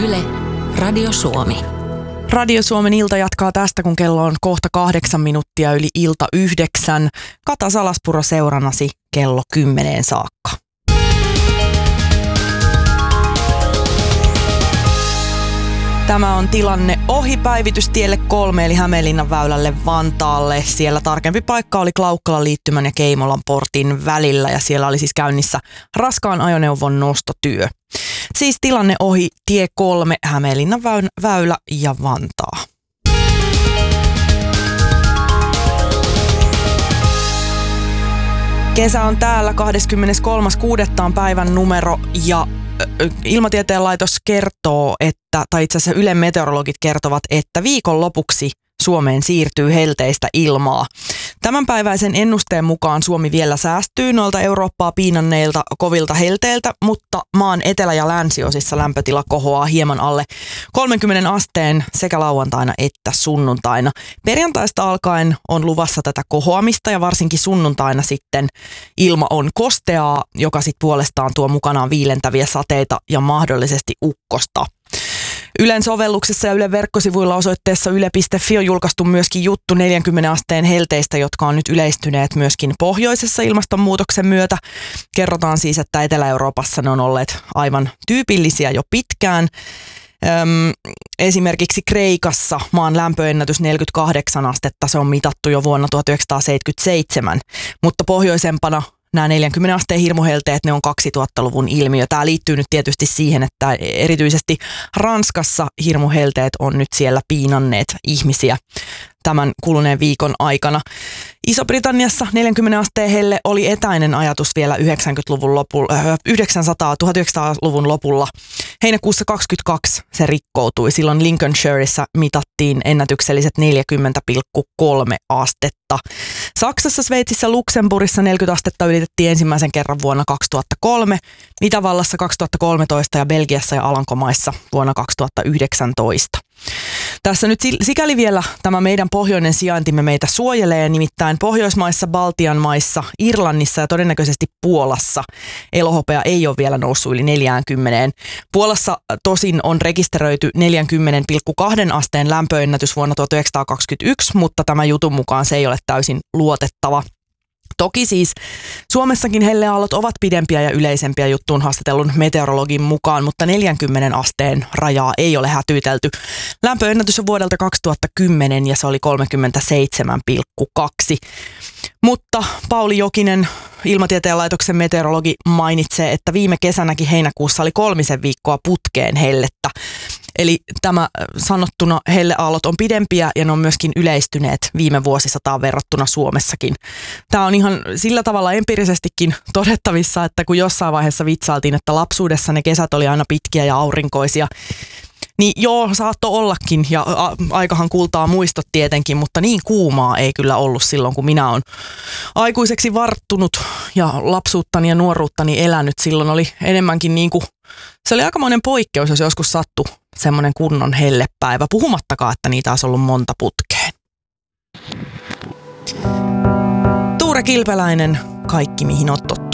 Yle, Radio Suomi. Radio Suomen ilta jatkaa tästä, kun kello on kohta 8 minuuttia yli ilta 9. Kata Salaspuro seurannasi kello 10 saakka. Tämä on tilanne ohi päivitystielle 3 eli Hämeenlinnan väylälle Vantaalle. Siellä tarkempi paikka oli Klaukkalan liittymän ja Keimolan portin välillä ja siellä oli siis käynnissä raskaan ajoneuvon nostotyö. Siis tilanne ohi tie 3 Hämeenlinnan väylä ja Vantaa. Kesä on täällä, 23.6. on päivän numero ja Ilmatieteen laitos kertoo, tai itse asiassa Ylen meteorologit kertovat, että viikonlopuksi Suomeen siirtyy helteistä ilmaa. Tämänpäiväisen ennusteen mukaan Suomi vielä säästyy noilta Eurooppaa piinanneilta kovilta helteiltä, mutta maan etelä- ja länsiosissa lämpötila kohoaa hieman alle 30 asteen sekä lauantaina että sunnuntaina. Perjantaista alkaen on luvassa tätä kohoamista ja varsinkin sunnuntaina sitten ilma on kosteaa, joka sitten puolestaan tuo mukanaan viilentäviä sateita ja mahdollisesti ukkosta. Ylen sovelluksessa ja Ylen verkkosivuilla osoitteessa yle.fi on julkaistu myöskin juttu 40 asteen helteistä, jotka on nyt yleistyneet myöskin pohjoisessa ilmastonmuutoksen myötä. Kerrotaan siis, että Etelä-Euroopassa ne on olleet aivan tyypillisiä jo pitkään. Esimerkiksi Kreikassa maan lämpöennätys 48 astetta, se on mitattu jo vuonna 1977, mutta pohjoisempana nämä 40 asteen hirmuhelteet, ne on 2000-luvun ilmiö. Tämä liittyy nyt tietysti siihen, että erityisesti Ranskassa hirmuhelteet on nyt siellä piinanneet ihmisiä tämän kuluneen viikon aikana. Iso-Britanniassa 40 asteen helle oli etäinen ajatus vielä 1900-luvun lopulla. Heinäkuussa 22 se rikkoutui. Silloin Lincolnshireissa mitattiin ennätykselliset 40,3 astetta. Saksassa, Sveitsissä, Luxemburgissa 40 astetta ylitettiin ensimmäisen kerran vuonna 2003, Itävallassa 2013 ja Belgiassa ja Alankomaissa vuonna 2019. Tässä nyt sikäli vielä tämä meidän pohjoinen sijaintimme meitä suojelee, nimittäin Pohjoismaissa, Baltian maissa, Irlannissa ja todennäköisesti Puolassa elohopea ei ole vielä noussut yli 40. Puolassa tosin on rekisteröity 40,2 asteen lämpöennätys vuonna 1921, mutta tämä jutun mukaan se ei ole täysin luotettava. Toki siis Suomessakin helleaallot ovat pidempiä ja yleisempiä juttuun haastatellun meteorologin mukaan, mutta 40 asteen rajaa ei ole hätyytelty. Lämpöennätys on vuodelta 2010 ja se oli 37,2. Mutta Pauli Jokinen, Ilmatieteen laitoksen meteorologi, mainitsee, että viime kesänäkin heinäkuussa oli 3 viikkoa putkeen hellettä. Eli tämä sanottuna helleaallot on pidempiä ja ne on myöskin yleistyneet viime vuosisataan verrattuna Suomessakin. Tämä on ihan sillä tavalla empiirisestikin todettavissa, että kun jossain vaiheessa vitsailtiin, että lapsuudessa ne kesät oli aina pitkiä ja aurinkoisia, niin joo, saattoi ollakin ja aikahan kultaa muistot tietenkin, mutta niin kuumaa ei kyllä ollut silloin, kun minä olen aikuiseksi varttunut ja lapsuuttani ja nuoruuttani elänyt. Silloin oli enemmänkin niin kuin, se oli aikamoinen poikkeus, jos joskus sattui semmoinen kunnon hellepäivä, puhumattakaan, että niitä olisi ollut monta putkeen. Tuure Kilpeläinen, kaikki mihin oot tottunut.